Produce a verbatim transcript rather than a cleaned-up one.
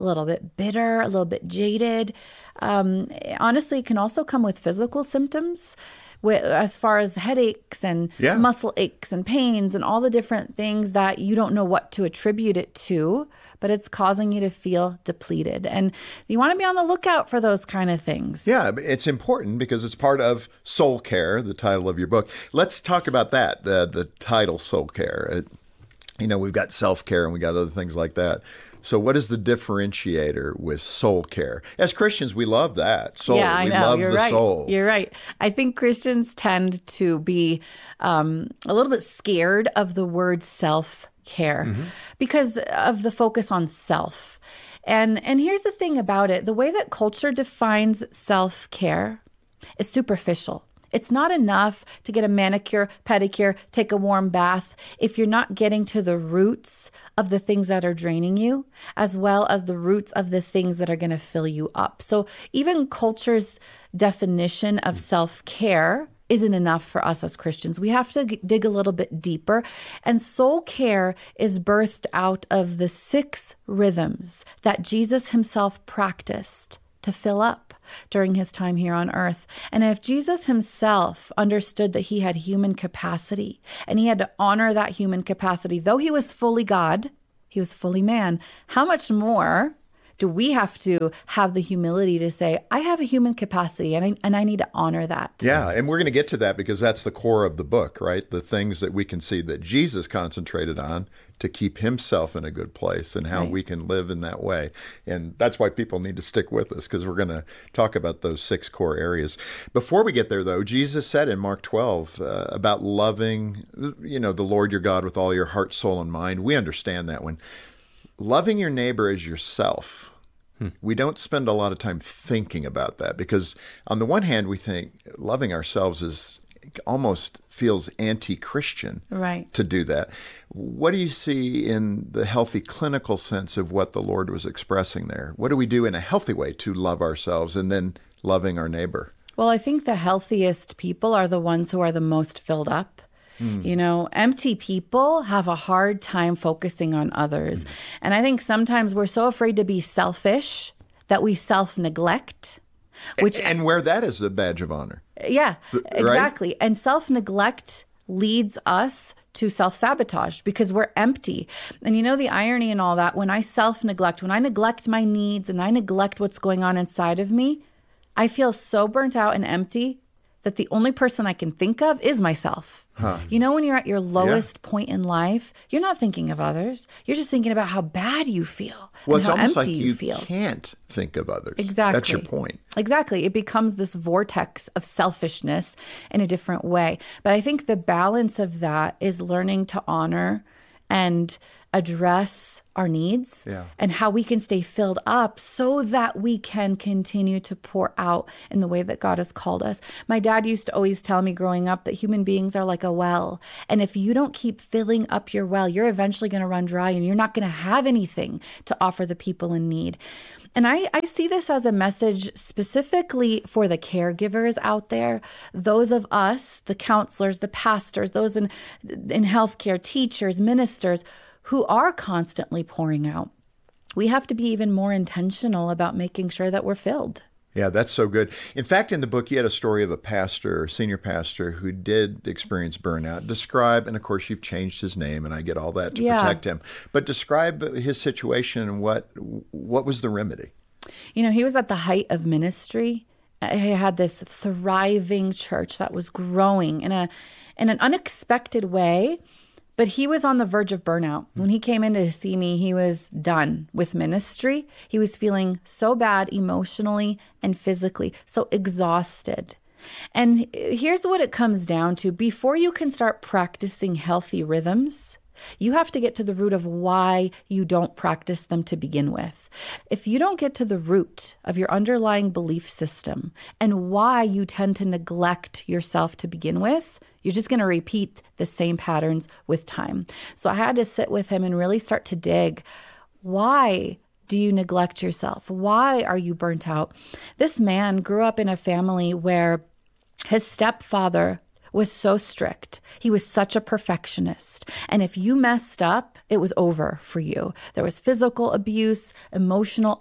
a little bit bitter, a little bit jaded. Um, honestly, it can also come with physical symptoms, with, as far as headaches and Yeah. muscle aches and pains and all the different things that you don't know what to attribute it to, but it's causing you to feel depleted. And you want to be on the lookout for those kind of things. Yeah, it's important because it's part of Soul Care, the title of your book. Let's talk about that, the, the title Soul Care. It, you know, we've got self-care and we got other things like that. So what is the differentiator with soul care? As Christians, we love that. Soul. Yeah, I we know. love You're the right. soul. You're right. I think Christians tend to be um, a little bit scared of the word self-care mm-hmm. because of the focus on self. And and here's the thing about it. The way that culture defines self-care is superficial. It's not enough to get a manicure, pedicure, take a warm bath if you're not getting to the roots of the things that are draining you, as well as the roots of the things that are going to fill you up. So even culture's definition of self-care isn't enough for us as Christians. We have to g- dig a little bit deeper. And soul care is birthed out of the six rhythms that Jesus himself practiced to fill up during his time here on earth. And if Jesus himself understood that he had human capacity and he had to honor that human capacity, though he was fully God, he was fully man, how much more do we have to have the humility to say, I have a human capacity and I, and I need to honor that? Yeah, and we're going to get to that because that's the core of the book, right? The things that we can see that Jesus concentrated on to keep himself in a good place and how Right. we can live in that way. And that's why people need to stick with us because we're going to talk about those six core areas. Before we get there, though, Jesus said in Mark twelve uh, about loving, you know, the Lord your God with all your heart, soul, and mind. We understand that one. Loving your neighbor as yourself. We don't spend a lot of time thinking about that because on the one hand, we think loving ourselves is almost feels anti-Christian Right. to do that. What do you see in the healthy clinical sense of what the Lord was expressing there? What do we do in a healthy way to love ourselves and then loving our neighbor? Well, I think the healthiest people are the ones who are the most filled up. Mm. You know, empty people have a hard time focusing on others. Mm. And I think sometimes we're so afraid to be selfish that we self-neglect. Which And wear that as a badge of honor. Yeah, right? exactly. And self-neglect leads us to self-sabotage because we're empty. And you know the irony in all that, when I self-neglect, when I neglect my needs and I neglect what's going on inside of me, I feel so burnt out and empty that the only person I can think of is myself. Huh. You know, when you're at your lowest yeah. point in life, you're not thinking of others. You're just thinking about how bad you feel well, and it's how almost empty like you, you feel. can't think of others. Exactly. That's your point. Exactly. It becomes this vortex of selfishness in a different way. But I think the balance of that is learning to honor and address our needs yeah. and how we can stay filled up so that we can continue to pour out in the way that God has called us. My dad used to always tell me growing up that human beings are like a well. And if you don't keep filling up your well, you're eventually going to run dry and you're not going to have anything to offer the people in need. And I, I see this as a message specifically for the caregivers out there, those of us, the counselors, the pastors, those in, in healthcare, teachers, ministers, who are constantly pouring out. We have to be even more intentional about making sure that we're filled. Yeah, that's so good. In fact, in the book, you had a story of a pastor, senior pastor, who did experience burnout. Describe, and of course, you've changed his name, and I get all that to yeah. protect him. But describe his situation and what what was the remedy? You know, he was at the height of ministry. He had this thriving church that was growing in a in an unexpected way. But he was on the verge of burnout. When he came in to see me, he was done with ministry. He was feeling so bad emotionally and physically, so exhausted. And here's what it comes down to. Before you can start practicing healthy rhythms, you have to get to the root of why you don't practice them to begin with. If you don't get to the root of your underlying belief system and why you tend to neglect yourself to begin with, you're just going to repeat the same patterns with time. So I had to sit with him and really start to dig. Why do you neglect yourself? Why are you burnt out? This man grew up in a family where his stepfather was so strict. He was such a perfectionist. And if you messed up, it was over for you. There was physical abuse, emotional